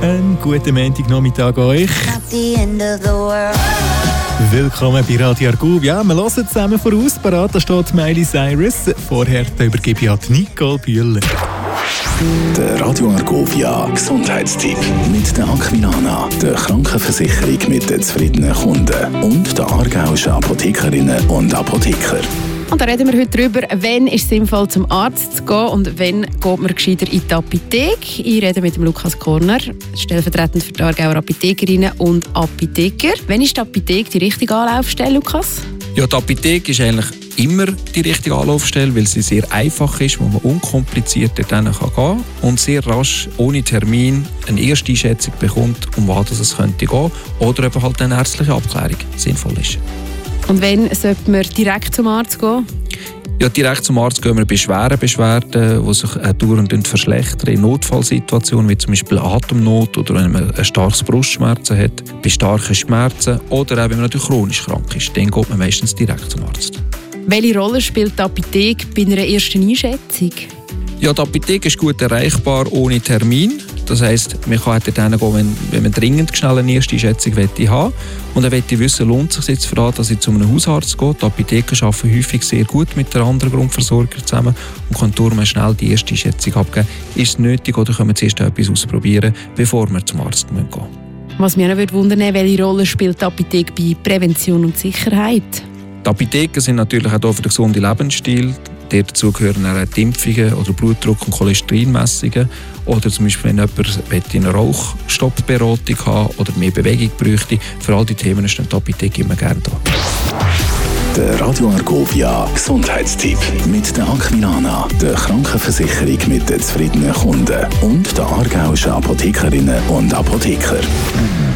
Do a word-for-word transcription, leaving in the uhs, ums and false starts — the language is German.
Einen guten Montagnachmittag euch. Willkommen bei Radio Argovia. Wir hören zusammen voraus. Parat, da steht Miley Cyrus. Vorher übergebe ich an Nicole Bühler. Der Radio Argovia Gesundheitstipp mit der Aquilana, der Krankenversicherung mit den zufriedenen Kunden und der aargauischen Apothekerinnen und Apotheker. Und da reden wir heute darüber, wann ist es sinnvoll zum Arzt zu gehen und wann geht man gescheiter in die Apotheke. Ich rede mit dem Lukas Korner, stellvertretend für die Aargauer Apothekerinnen und Apotheker. Wann ist die Apotheke die richtige Anlaufstelle, Lukas? Ja, die Apotheke ist eigentlich immer die richtige Anlaufstelle, weil sie sehr einfach ist, wo man unkompliziert dorthin gehen kann und sehr rasch, ohne Termin, eine erste Einschätzung bekommt, um was es könnte gehen oder eben halt eine ärztliche Abklärung sinnvoll ist. Und wann sollte man direkt zum Arzt gehen? Ja, direkt zum Arzt gehen wir bei schweren Beschwerden, die sich äh, dauernd verschlechtern, in Notfallsituationen, wie zum Beispiel Atemnot oder wenn man ein starkes Brustschmerzen hat, bei starken Schmerzen oder auch wenn man natürlich chronisch krank ist, dann geht man meistens direkt zum Arzt. Welche Rolle spielt die Apotheke bei einer ersten Einschätzung? Ja, die Apotheke ist gut erreichbar ohne Termin. Das heisst, man kann dort hingehen, wenn, wenn man dringend schnell eine erste Einschätzung haben will. Und dann möchte ich wissen, lohnt es sich jetzt für das, dass ich zu einem Hausarzt gehe. Die Apotheken arbeiten häufig sehr gut mit den anderen Grundversorgern zusammen und können darum schnell die erste Einschätzung abgeben. Ist es nötig oder können wir zuerst etwas ausprobieren, bevor wir zum Arzt gehen müssen? Was mich auch wundern würde, welche Rolle spielt die Apotheke bei Prävention und Sicherheit? Die Apotheken sind natürlich auch hier für den gesunden Lebensstil. Dazu gehören auch die Impfungen oder Blutdruck- und Cholesterinmessungen. Oder zum Beispiel, wenn jemand eine Rauchstoppberatung haben oder mehr Bewegung bräuchte. Für all diese Themen steht die Apotheke immer gerne da. Der Radio Argovia Gesundheitstipp mit der Aquilana, der Krankenversicherung mit den zufriedenen Kunden und der aargauischen Apothekerinnen und Apotheker.